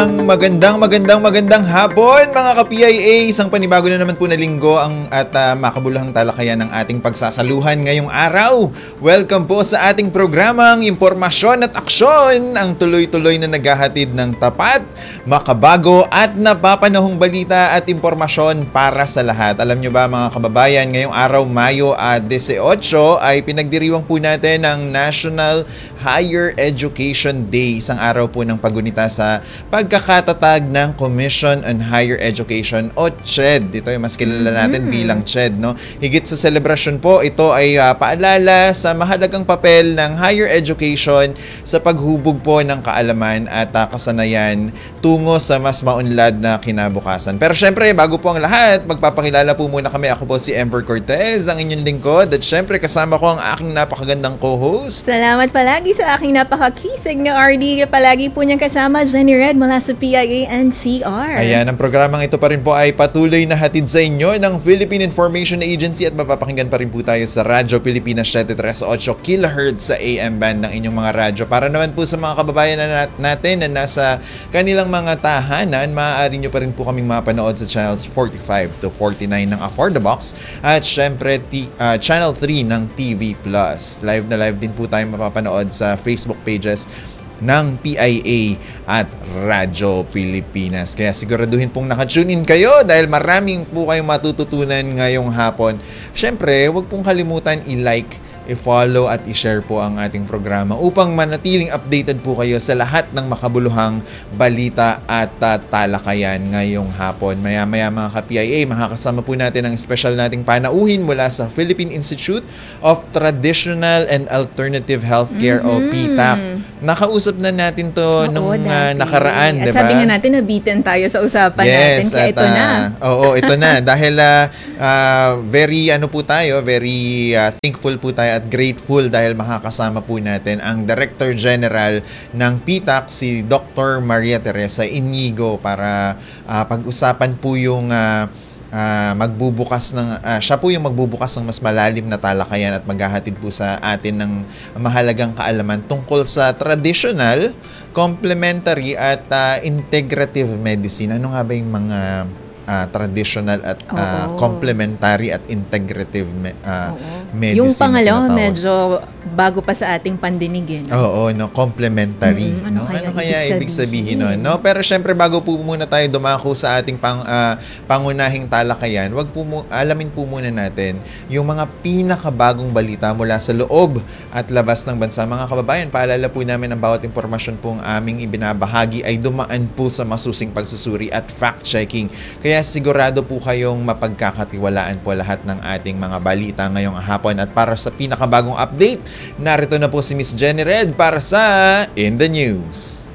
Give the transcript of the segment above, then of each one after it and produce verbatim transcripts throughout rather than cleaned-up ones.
Magandang, magandang, magandang, magandang hapon mga ka-P I A. Isang panibago na naman po na linggo ang, at uh, makabuluhang talakayan ng ating pagsasaluhan ngayong araw. Welcome po sa ating programang Impormasyon at Aksyon, ang tuloy-tuloy na naghahatid ng tapat, makabago at napapanahong balita at impormasyon para sa lahat. Alam nyo ba mga kababayan, ngayong araw Mayo eighteen ay pinagdiriwang po natin ang National Higher Education Day. Isang araw po ng pagunita sa pagkakatatag ng Commission on Higher Education o C H E D. Ito ay mas kilala natin mm-hmm. bilang C H E D. No? Higit sa celebration po, ito ay uh, paalala sa mahalagang papel ng higher education sa paghubog po ng kaalaman at uh, kasanayan tungo sa mas maunlad na kinabukasan. Pero syempre, bago po ang lahat, magpapakilala po muna kami. Ako po si Ember Cortez, ang inyong lingkod. At syempre, kasama ko ang aking napakagandang co-host. Salamat palagi sa aking napakakisig na R D. Palagi po niyang kasama, Jenny Red mula sa P I A N C R. Ayan, ang programang ito pa rin po ay patuloy na hatid sa inyo ng Philippine Information Agency at mapapakinggan pa rin po tayo sa Radyo Pilipinas seventy-three point eight kilohertz sa A M band ng inyong mga radyo. Para naman po sa mga kababayan na natin na nasa kanilang mga tahanan, maaari nyo pa rin po kaming mapanood sa channels forty-five to forty-nine ng AffordaBox at syempre t- uh, channel three ng T V Plus. Live na live din po tayo mapapanood sa Facebook pages ng P I A at Radyo Pilipinas. Kaya siguraduhin pong nakatune in kayo dahil maraming po kayong matututunan ngayong hapon. Siyempre, huwag pong kalimutan i-like, i-follow at i-share po ang ating programa upang manatiling updated po kayo sa lahat ng makabuluhang balita at uh, talakayan ngayong hapon. Maya-maya mga ka-P I A, makakasama po natin ang special nating panauhin mula sa Philippine Institute of Traditional and Alternative Healthcare mm-hmm. o P T A C. Nakausap na natin to Oo, nung uh, nakaraan, di ba? At sabi nga natin, nabitin tayo sa usapan yes, natin. Kaya at, ito na. Uh, oo, ito na. Dahil uh, uh, very, ano po tayo, very uh, thankful po tayo at grateful dahil makakasama po natin ang Director General ng P T A C, si Doctor Maria Teresa Inigo, para uh, pag-usapan po yung uh, Uh, magbubukas ng uh, siya po yung magbubukas ng mas malalim na talakayan at maghahatid po sa atin ng mahalagang kaalaman tungkol sa traditional, complementary at uh, integrative medicine. Ano nga ba yung mga uh, traditional at uh, complementary at integrative me- uh, medicine? Yung pangalawa medyo bago pa sa ating pandinig. No? Oo, no, complementary. Mm, ano, no? kaya ano kaya ibig sabihin, sabihin no? no? Pero syempre bago po muna tayo dumako sa ating pang, uh, pangunahing talakayan, wag po mu- alamin po muna natin yung mga pinakabagong balita mula sa loob at labas ng bansa. Mga kababayan, paalala po namin ang bawat impormasyon pong aming ibinabahagi ay dumaan po sa masusing pagsusuri at fact-checking. Kaya sigurado po kayong mapagkakatiwalaan po lahat ng ating mga balita ngayong hapon. At para sa pinakabagong update, narito na po si Miss Jenny Red para sa In the News.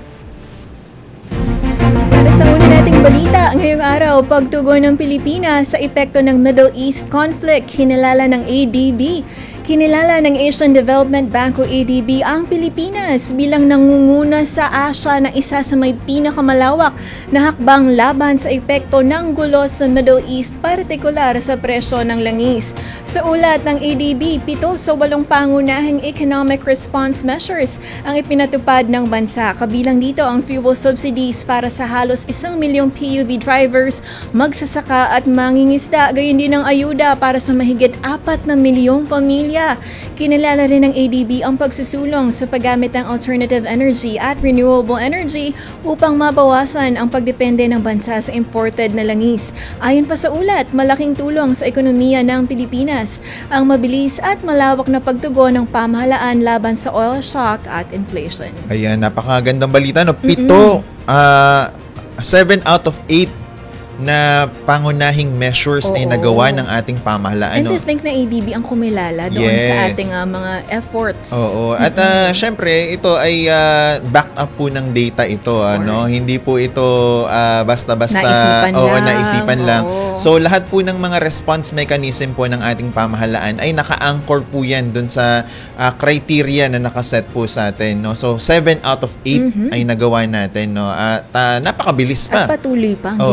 Para sa una nating balita, ngayong araw, pagtugon ng Pilipinas sa epekto ng Middle East conflict, hinalala ng A D B. Kinilala ng Asian Development Bank o A D B ang Pilipinas bilang nangunguna sa Asia na isa sa may pinakamalawak na hakbang laban sa epekto ng gulo sa Middle East, partikular sa presyo ng langis. Sa ulat ng A D B, pito sa walong pangunahing economic response measures ang ipinatupad ng bansa. Kabilang dito ang fuel subsidies para sa halos isang milyong P U V drivers, magsasaka at mangingisda, gayon din ang ayuda para sa mahigit apat na milyong pamilya. Kinilala rin ng A D B ang pagsusulong sa paggamit ng alternative energy at renewable energy upang mabawasan ang pagdepende ng bansa sa imported na langis. Ayon pa sa ulat, malaking tulong sa ekonomiya ng Pilipinas ang mabilis at malawak na pagtugon ng pamahalaan laban sa oil shock at inflation. Ayan, napakagandang balita. No? Pito, uh, seven out of eight na pangunahing measures Oo. ay nagawa ng ating pamahalaan. And to think na A D B ang kumilala doon yes. sa ating uh, mga efforts. Oo. At uh, syempre, ito ay uh, back up po ng data ito. Ano? Hindi po ito uh, basta-basta naisipan oo, lang. naisipan Oo. lang. So, lahat po ng mga response mechanism po ng ating pamahalaan ay naka-anchor po yan dun sa uh, criteria na nakaset po sa atin. No? So, seven out of eight mm-hmm. ay nagawa natin. No? At uh, napakabilis pa. At patuloy pa ang Oo, ginagawa ng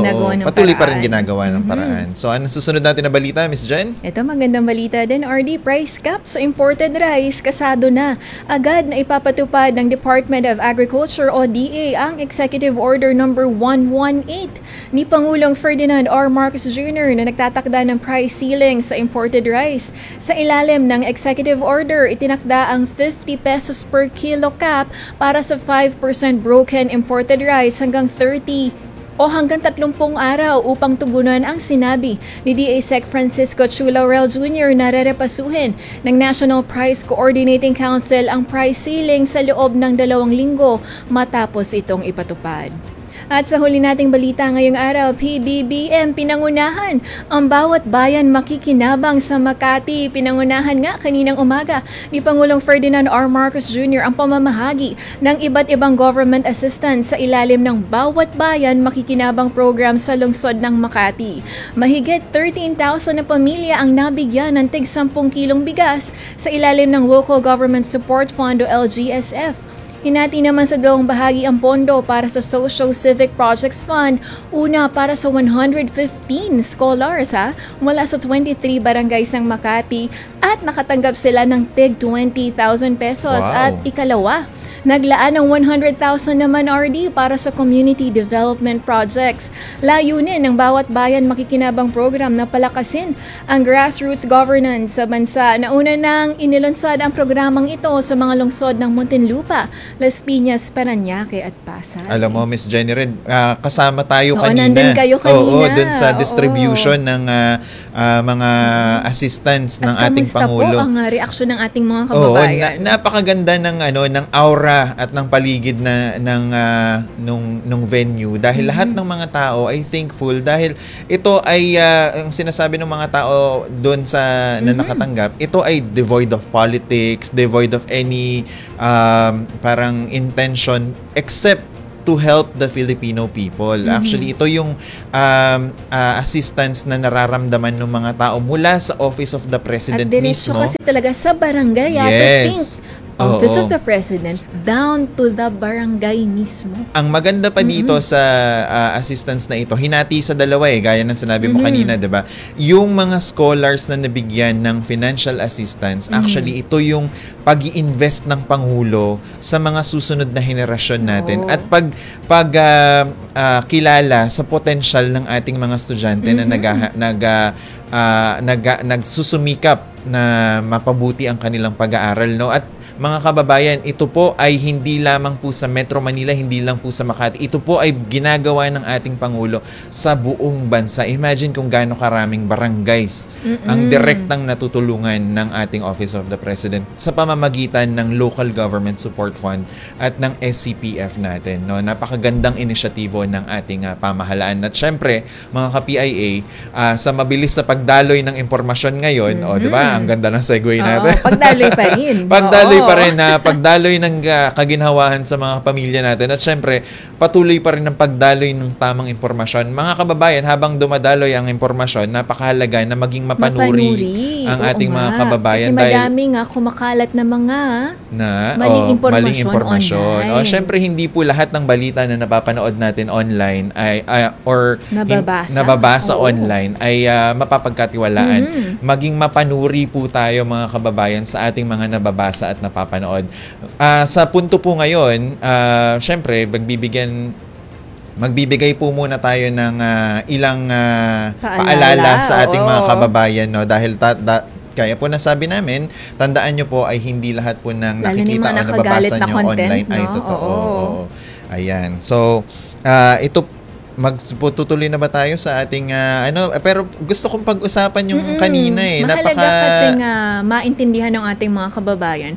patuloy pa rin paraan. ginagawa ng paraan. So, anong susunod natin na balita, Miss Jen? Ito, magandang balita din, R D. Price cap sa imported rice, kasado na. Agad na ipapatupad ng Department of Agriculture o D A ang Executive Order number one eighteen ni Pangulong Ferdinand R. Marcos Junior na nagtatakda ng price ceiling sa imported rice. Sa ilalim ng Executive Order, itinakda ang fifty pesos per kilo cap para sa five percent broken imported rice hanggang thirty o hanggang tatlumpung araw upang tugunan ang sinabi ni D A Sec Francisco Chu Laurel Junior na rerepasuhin ng National Price Coordinating Council ang price ceiling sa loob ng dalawang linggo matapos itong ipatupad. At sa huli nating balita ngayong araw, P B B M pinangunahan ang bawat bayan makikinabang sa Makati. Pinangunahan nga kaninang umaga ni Pangulong Ferdinand R. Marcos Junior ang pamamahagi ng iba't ibang government assistance sa ilalim ng Bawat Bayan Makikinabang program sa lungsod ng Makati. Mahigit thirteen thousand na pamilya ang nabigyan ng tig ten kilong bigas sa ilalim ng Local Government Support Fund o L G S F. Hinati naman sa dalawang bahagi ang pondo para sa Socio-Civic Projects Fund, una para sa one hundred fifteen scholars ha, mula sa twenty-three barangays ng Makati at nakatanggap sila ng tig twenty thousand pesos. Wow. At ikalawa, naglaan ng one hundred thousand naman R D para sa community development projects. Layunin ng Bawat Bayan Makikinabang program na palakasin ang grassroots governance sa bansa. Nauna nang inilunsad ang programang ito sa mga lungsod ng Muntinlupa, Las Piñas, Parañaque at Pasay. Alam mo, Miss Jenny Red, ah, kasama tayo Oo, kanina. nandun kayo kanina. Oo, dun sa Oo. distribution ng ah, ah, mga assistance ng At ating kamusta Pangulo. po ang uh, reaksyon ng ating mga Oo, kababayan? na, napakaganda ng ano ng aura at ng paligid na ng ah, nung nung venue dahil lahat ng mga tao ay thankful dahil ito ay ah, ang sinasabi ng mga tao doon sa na nakatanggap, ito ay devoid of politics, devoid of any um, parang intention except to help the Filipino people. Actually, ito yung um, ah, assistance na nararamdaman ng mga tao mula sa Office of the President At diretso mismo. kasi talaga sa barangay. I have to Yes. think. Office Oo. of the President down to the barangay mismo. Ang maganda pa dito sa ah, assistance na ito, hinati sa dalawa eh, gaya ng sinabi mo kanina, 'di ba? Yung mga scholars na nabigyan ng financial assistance, actually ito yung pag-i-invest ng Pangulo sa mga susunod na henerasyon natin. Oo. At pag pag ah, ah, kilala sa potential ng ating mga estudyante na nag nag ah, ah, nag nagsusumikap na mapabuti ang kanilang pag-aaral, no? At mga kababayan, ito po ay hindi lamang po sa Metro Manila, hindi lang po sa Makati. Ito po ay ginagawa ng ating Pangulo sa buong bansa. Imagine kung gaano karaming barangays ang direktang natutulungan ng ating Office of the President sa pamamagitan ng Local Government Support Fund at ng S C P F natin. No? Napakagandang inisyatibo ng ating uh, pamahalaan. At syempre, mga ka-P I A, uh, sa mabilis sa pagdaloy ng impormasyon ngayon, o, di ba? Ang ganda ng segue natin. Oo, pagdaloy pa rin. Pagdaloy Oo. pa rin na pagdaloy ng uh, kaginhawahan sa mga pamilya natin. At syempre, patuloy pa rin ang pagdaloy ng tamang impormasyon. Mga kababayan, habang dumadaloy ang impormasyon, napakahalaga na maging mapanuri, ang Oo ating mga nga. kababayan. Kasi dahil madami nga kumakalat na mga na maling oh, impormasyon maling impormasyon. online. O, syempre, hindi po lahat ng balita na napapanood natin online ay, ay or Nababasa. hin- nababasa Oo. online ay ah, mapapagkatiwalaan. Mhm. Maging mapanuri po tayo, mga kababayan, sa ating mga nababasa at napapanood. Ah, sa punto po ngayon, ah, syempre, magbibigyan magbibigay po muna tayo ng ah, ilang ah, Paalala, paalala sa ating mga oo. kababayan, no, dahil ta- da- kaya po nasabi namin, tandaan nyo po ay hindi lahat po ng Lalo na yung nakikita mga o nakagalit nababasa na nyo content, online ay no? totoo. Oo. Oo. Ayan. So, ah, ito magtutuloy na ba tayo sa ating ah, ano, eh, pero gusto kong pag-usapan yung Mm-mm. kanina eh. Mahalaga Napaka kasi nga maintindihan ng ating mga kababayan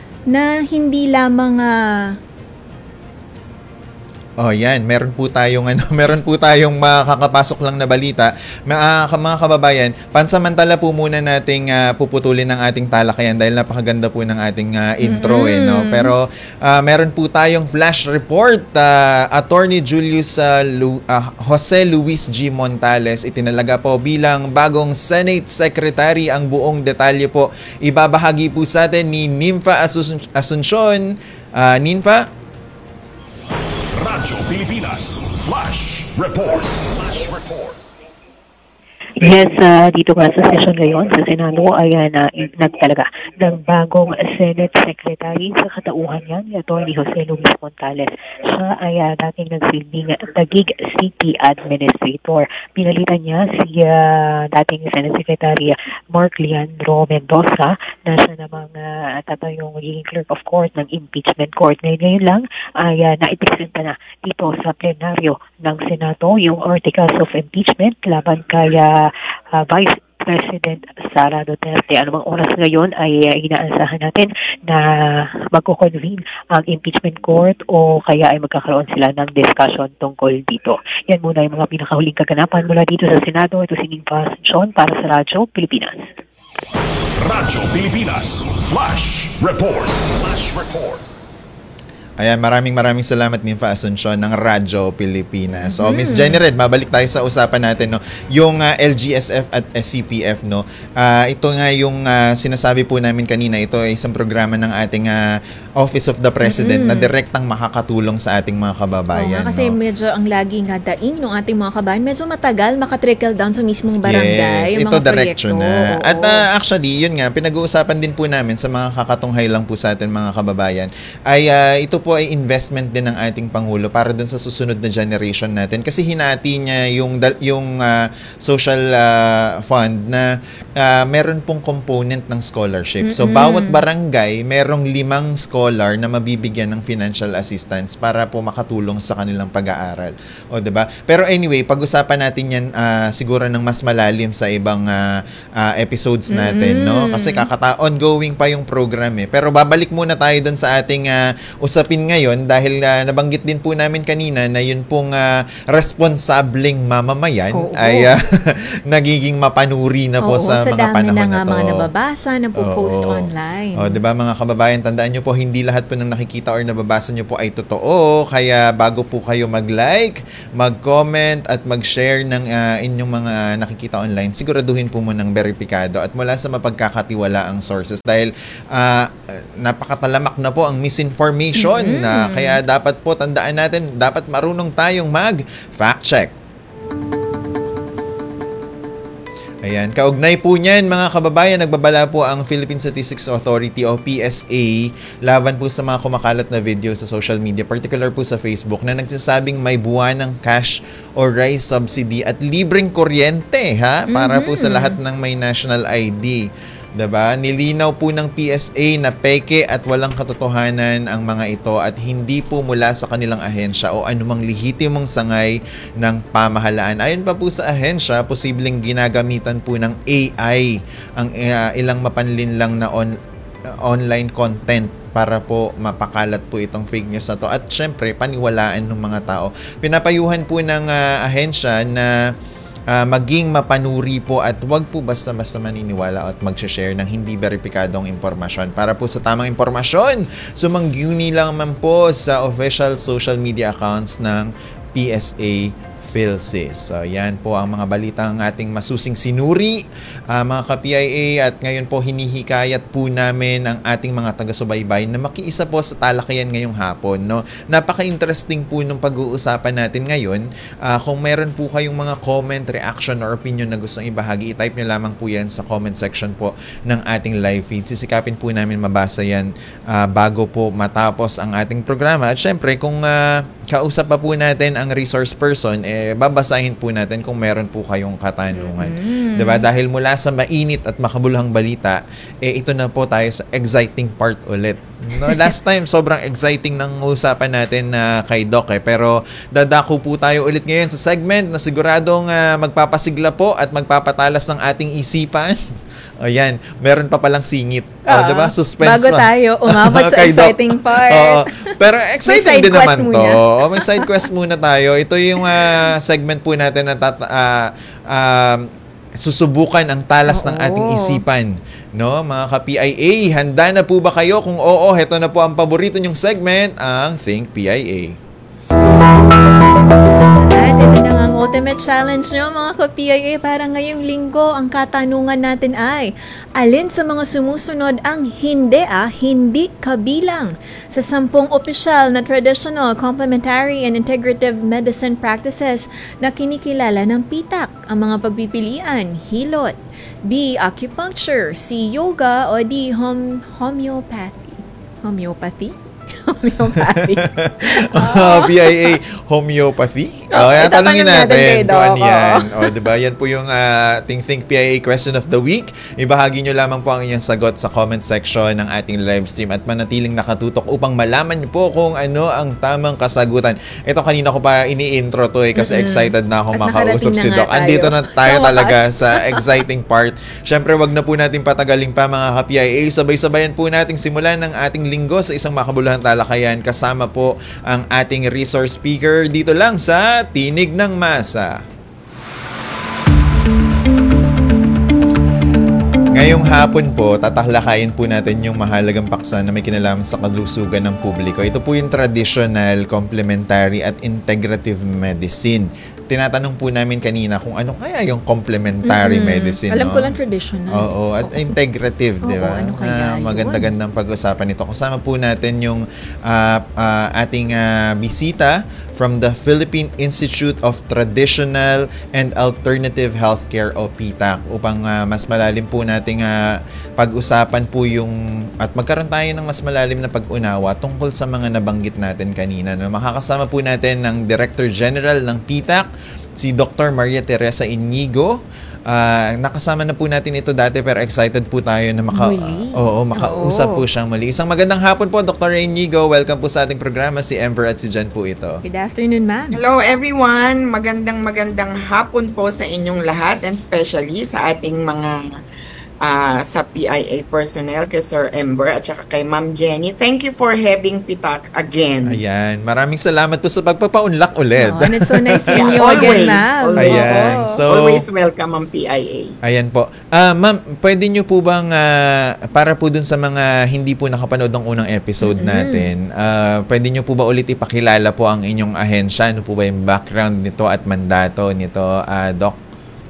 na hindi lamang ah, Oh, yan. Meron po tayong ano, meron po tayong makakapasok lang na balita. Mga, mga kababayan, pansamantala po muna nating ah, puputulin ang ating talakayan dahil napakaganda po ng ating ah, intro eh, no. Pero ah, meron po tayong flash report. ah, Attorney Julius ah, Lu- ah, Jose Luis G. Montales itinalaga po bilang bagong Senate Secretary. Ang buong detalye po ibabahagi po sa atin ni Nympha Asun- Asuncion. Ah, Nympha? Radyo Pilipinas. Pilipinas Flash Report. Flash Report. Yes, uh, dito nga sa session ngayon sa Senado ay uh, na, nagtalaga ng bagong Senate Secretary sa katauhan niya ni Atty. Jose Luis Montales. Siya ay uh, dating nagsilbing Taguig City Administrator. Pinalitan niya si uh, dating Senate Secretary Mark Leandro Mendoza na siya namang uh, tatayong magiging Clerk of Court ng Impeachment Court. Ngayon, ngayon lang ay uh, naipresenta na dito sa plenaryo ng Senado yung Articles of Impeachment laban kay uh, Uh, Vice President Sara Duterte. Anumang oras ngayon ay uh, inaasahan natin na magko-convene ang impeachment court o kaya ay magkakaroon sila ng discussion tungkol dito. Yan muna yung mga pinakahuling kaganapan mula dito sa Senado. Ito si Ninfa Sean para sa Radyo Pilipinas. Radyo Pilipinas Flash Report. Flash Report. Ayan, maraming maraming salamat Ninfa Asuncion ng Radyo Pilipinas. So, Miss Jenny Red, mabalik tayo sa usapan natin, no. Yung uh, L G S F at S C P F, no. Uh, ito nga yung uh, sinasabi po namin kanina, ito ay isang programa ng ating uh, Office of the President mm-hmm. na direktang makakatulong sa ating mga kababayan. Oo, kasi no? medyo ang laging nga daing ng ating mga kababayan, medyo matagal makatrickle down sa mismong barangay. Yes, yung ito mga diretso proyekto. na. Oo. At uh, actually, yun nga, pinag-uusapan din po namin sa mga kakatunghay lang po sa atin mga kababayan, ay uh, ito po ay investment din ng ating Pangulo para dun sa susunod na generation natin. Kasi hinati niya yung, yung uh, social uh, fund na uh, meron pong component ng scholarship. So, Mm-mm. bawat barangay, merong limang scholar na mabibigyan ng financial assistance para po makatulong sa kanilang pag-aaral. O, diba? Pero anyway, pag-usapan natin yan uh, siguro ng mas malalim sa ibang uh, uh, episodes natin, Mm-mm. no? Kasi kakata ongoing pa yung program eh. Pero babalik muna tayo dun sa ating uh, usapin ngayon dahil uh, nabanggit din po namin kanina na yun pong uh, responsableng mamamayan Oo. ay uh, nagiging mapanuri na po Oo, sa, sa mga dami panahon na na nga to. mga nababasa, napopost Oo. online. O, 'di ba mga kababayan, tandaan nyo po hindi lahat po ng nakikita or nababasa nyo po ay totoo. Kaya bago po kayo mag-like, mag-comment at mag-share ng uh, inyong mga nakikita online, siguraduhin po mo ng beripikado at mula sa mapagkakatiwalaang sources dahil uh, napakatalamak na po ang misinformation Mm-hmm. na kaya dapat po tandaan natin, dapat marunong tayong mag-fact check. Ayan, kaugnay po niyan mga kababayan, nagbabala po ang Philippine Statistics Authority o P S A laban po sa mga kumakalat na video sa social media, particular po sa Facebook, na nagsasabing may buwanang cash or rice subsidy at libreng kuryente ha, para po sa lahat ng may national I D. Diba? Nilinaw po ng P S A na peke at walang katotohanan ang mga ito at hindi po mula sa kanilang ahensya o anumang lehitimong sangay ng pamahalaan. Ayon pa po sa ahensya, posibleng ginagamitan po ng A I ang uh, ilang mapanlinlang na on, uh, online content para po mapakalat po itong fake news na to. At syempre, paniwalaan ng mga tao. Pinapayuhan po ng uh, ahensya na Uh, maging mapanuri po at wag po basta-basta maniniwala at mag-share ng hindi beripikadong impormasyon. Para po sa tamang impormasyon, sumangguni lang man po sa official social media accounts ng P S A PhilSys. So, yan po ang mga balitang ating masusing sinuri, uh, mga ka-P I A, at ngayon po hinihikayat po namin ang ating mga taga-subaybay na makiisa po sa talakayan ngayong hapon. No? Napaka-interesting po nung pag-uusapan natin ngayon. Uh, kung meron po kayong mga comment, reaction, or opinion na gustong ibahagi, i-type nyo lamang po yan sa comment section po ng ating live feed. Sisikapin po namin mabasa yan uh, bago po matapos ang ating programa. At syempre, kung uh, kausap pa po natin ang resource person, eh, babasahin po natin kung meron po kayong katanungan. Mm-hmm. Diba? Dahil mula sa mainit at makabuluhang balita, eh, ito na po tayo sa exciting part ulit. No, last time, sobrang exciting ng usapan natin na uh, kay Doc eh. Pero dadako po tayo ulit ngayon sa segment na siguradong uh, magpapasigla po at magpapatalas ng ating isipan. Ayan, meron pa palang singit. Uh, o, diba? Suspense bago pa. tayo umabot sa exciting part. Oo. Pero exciting din naman muna. to. O, may side quest muna tayo. Ito yung uh, segment po natin na tata- uh, uh, susubukan ang talas oo. ng ating isipan. No, mga ka-P I A, handa na po ba kayo? Kung oo, heto na po ang paborito nyong segment, ang Think P I A. At ito na nga ang ultimate challenge nyo mga ka-P I A para ngayong linggo. Ang katanungan natin ay, alin sa mga sumusunod ang hindi ah, hindi kabilang sa sampung opisyal na traditional, complementary, and integrative medicine practices na kinikilala ng P I T A C? Ang mga pagpipilian, hilot, B. Acupuncture, C. Yoga, o D. Hom homeopathy. Homeopathy? Homeopathy. Uh, P I A homeopathy. Oh, Oh, yan, itatanong tanongin natin natin kay kung ano Doc, yan. O, diba? Yan po yung uh, Think Think P I A question of the week. Ibahagi nyo lamang po ang inyong sagot sa comment section ng ating live stream at manatiling nakatutok upang malaman nyo po kung ano ang tamang kasagutan. Ito kanina ko pa ini-intro to eh kasi Mm-mm. excited na ako At makausap nakarating si na Doc. nga tayo. Andito na tayo Sa talaga wakas. sa exciting part. Syempre, wag na po natin patagaling pa mga ka-P I A. Sabay-sabayan po nating simulan ng ating linggo sa isang makabuluhang talakayan. Kasama po ang ating resource speaker dito lang sa Tinig ng Masa. Ngayong hapon po, tataklakayin po natin yung mahalagang paksa na may kinalaman sa kalusugan ng publiko. Ito po yung traditional, complementary at integrative medicine. Tinatanong po namin kanina kung ano kaya yung complementary Mm-mm. medicine. Alam no? ko lang traditional. Oo, at integrative, di Oo, ba? ano kaya Ah, yun? maganda-gandang pag-usapan ito. Kasama po natin yung ah, ah, ating ah, bisita from the Philippine Institute of Traditional and Alternative Healthcare o P I T A C upang ah, mas malalim po nating ah, pag-usapan po yung at magkaroon tayo ng mas malalim na pag-unawa tungkol sa mga nabanggit natin kanina. No? Makakasama po natin ng Director General ng P I T A C, si Doctor Maria Teresa Inigo. Ah, nakasama na po natin ito dati pero excited po tayo na maka Muli. Oo, makausap Oo. po siyang muli. Isang magandang hapon po, Doctor Inigo. Welcome po sa ating programa. Si Ember at si Jen po ito. Good afternoon, ma'am. Hello everyone! Magandang magandang hapon po sa inyong lahat and especially sa ating mga ah, sa P I A personnel kay Sir Ember at saka kay Ma'am Jenny. Thank you for having P I T A C again. Ayan. Maraming salamat po sa pagpapaunlak ulit. Oh, and it's so nice seeing you Yeah, again, always, ma'am. always. Ayan. Oo. So, Always welcome ang P I A. ayan po. Ah, ma'am, pwede nyo po bang, ah, para po dun sa mga hindi po nakapanood ng unang episode natin, ah, pwede nyo po ba ulit ipakilala po ang inyong ahensya? Ano po ba yung background nito at mandato nito, ah, Doc?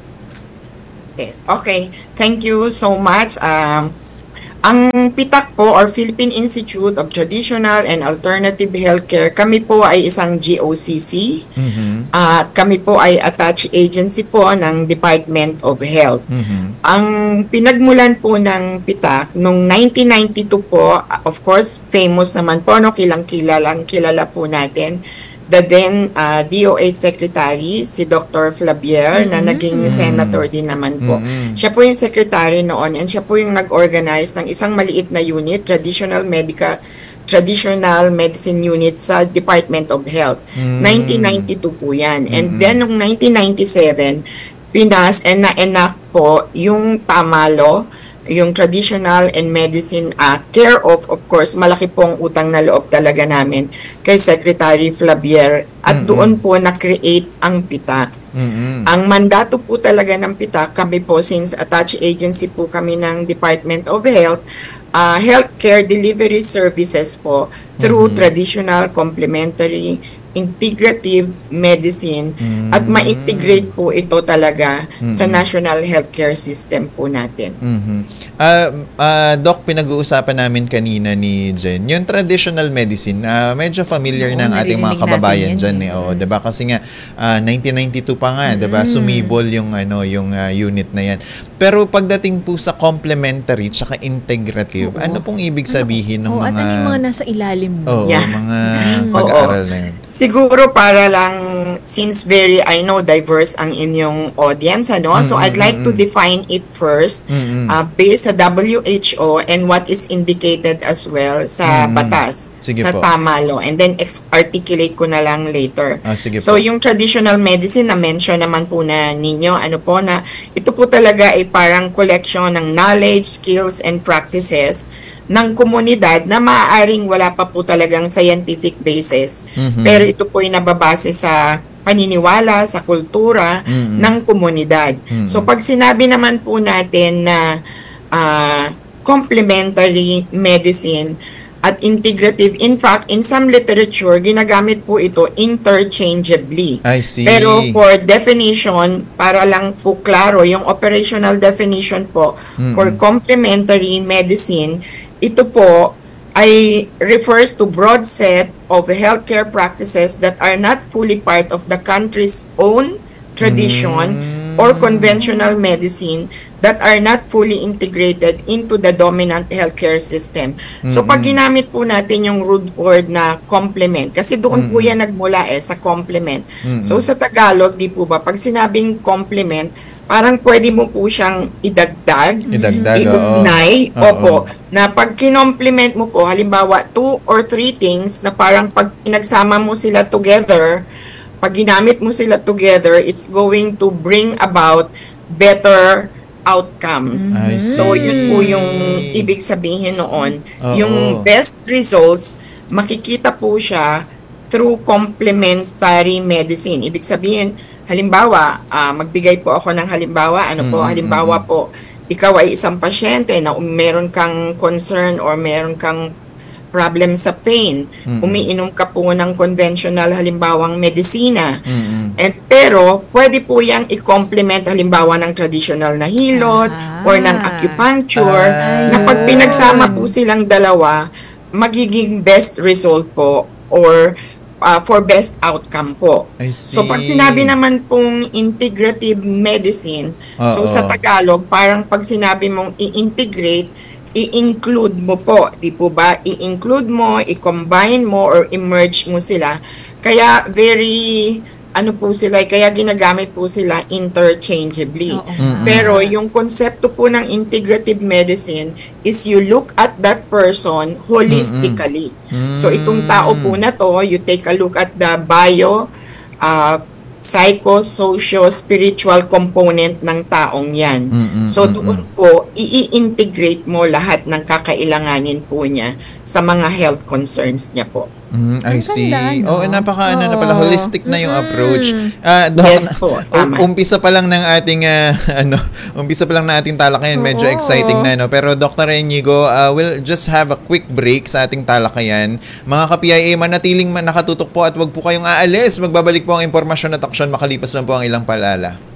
Yes. Okay. Thank you so much. Um, ang P I T A C po or Philippine Institute of Traditional and Alternative Healthcare, kami po ay isang G O C C. Mhm. At kami po ay attached agency po ng Department of Health. Mhm. Ang pinagmulan po ng P I T A C noong nineteen ninety-two po, of course, famous naman po, no, kilang kilalang kilala po natin, the then uh, D O H Secretary, si Doctor Flavier, na naging senator din naman po. Mhm. Siya po yung secretary noon and siya po yung nag-organize ng isang maliit na unit, Traditional Medical Traditional Medicine Unit sa Department of Health. Mm. nineteen ninety-two po yan. And Mm-mm. then, noong nineteen ninety-seven, pinas and na-enact po yung Tamalo, yung Traditional and Medicine Act, care of, of course, malaki pong utang na loob talaga namin kay Secretary Flavier at Mm-mm. doon po na-create ang P I T A C. Mhm. Ang mandato po talaga ng P I T A C, kami po, since attached agency po kami ng Department of Health, uh, healthcare delivery services po through Mhm. traditional, complementary, integrative medicine Mm. at ma-integrate po ito talaga sa Mhm. national healthcare system po natin. Mhm. Ah, ah, Doc, pinag-uusapan namin kanina ni Jen, yung traditional medicine, ah, medyo familiar Oo, na ang ating mga naririnig kababayan natin dyan. yan Eh. eh. Oo, 'di ba? Kasi nga ah, nineteen ninety-two pa nga, 'di ba? Mm. Sumibol yung ano, yung ah, unit na yan. Pero pagdating po sa complementary tsaka integrative, Oo. ano pong ibig sabihin ng Oh, mga at ano yung mga nasa ilalim mo? Oo, Yeah. mga Mm. pag-aaral na yun. Siguro para lang, since very, I know, diverse ang inyong audience, ano? So, Mm, I'd like mm, to mm. define it first, Mm-mm. uh, based sa W H O and what is indicated as well sa Mm. batas, Sige sa po. Tamalo. And then, ex- articulate ko na lang later. Ah, sige So, po. yung traditional medicine na mention naman po na ninyo, ano po na, ito po talaga ay parang collection ng knowledge, skills, and practices ng komunidad na maaaring wala pa po talagang scientific basis. Mhm. Pero ito po ay nababase sa paniniwala, sa kultura Mhm. ng komunidad. Mhm. So, pag sinabi naman po natin na ah, complementary medicine, at integrative. In fact, in some literature, ginagamit po ito interchangeably. I see. Pero for definition, para lang po klaro, yung operational definition po for complementary medicine, ito po ay refers to broad set of healthcare practices that are not fully part of the country's own tradition or conventional medicine that are not fully integrated into the dominant healthcare system. So pag ginamit po natin yung root word na complement, kasi doon po yan nagmula eh, sa complement. So sa Tagalog, di po ba, pag sinabing complement, parang pwede mo po siyang idagdag, Idagdag, oo. iugnay, Oo. opo, na pag kinomplement mo po, halimbawa, two or three things na parang pag pinagsama mo sila together, pag ginamit mo sila together, it's going to bring about better outcomes. I So, see. yun po yung ibig sabihin noon. Oo. Yung best results, makikita po siya through complementary medicine. Ibig sabihin, halimbawa, ah, magbigay po ako ng halimbawa. Ano po, halimbawa po, ikaw ay isang pasyente na um, meron kang concern or meron kang problem sa pain. Umiinom ka po ng conventional halimbawang medisina. And pero pwede po yang i-complement halimbawa ng traditional na hilot Ah. or ng acupuncture Ah. na pag pinagsama po silang dalawa, magiging best result po or uh, for best outcome po. I see. So pag sinabi naman pong integrative medicine, so Oo. sa Tagalog, parang pag sinabi mong i-integrate, i-include mo po, di po ba? I-include mo, i-combine mo, or i-merge mo sila. Kaya very, ano po sila, kaya ginagamit po sila interchangeably. Pero yung konsepto po ng integrative medicine is you look at that person holistically. So itong tao po na to, you take a look at the bio, uh, psycho-socio-spiritual component ng taong yan. So doon po, i-integrate mo lahat ng kakailanganin po niya sa mga health concerns niya po. Mm, I Ang see. ganda, no? Oo, napaka ano na pala, Oo. holistic na yung Mm. approach. Ah, Doc, Yes po, tama. um- umpisa pa lang ng ating ah, ano, umpisa pa lang ng ating talakayan, medyo Oo. exciting na no. Pero Doctor Inigo, uh, we'll just have a quick break sa ating talakayan. Mga ka-P I A, manatiling man nakatutok po at wag po kayong aalis. Magbabalik po ang impormasyon at aksyon makalipas lang po ang ilang palala.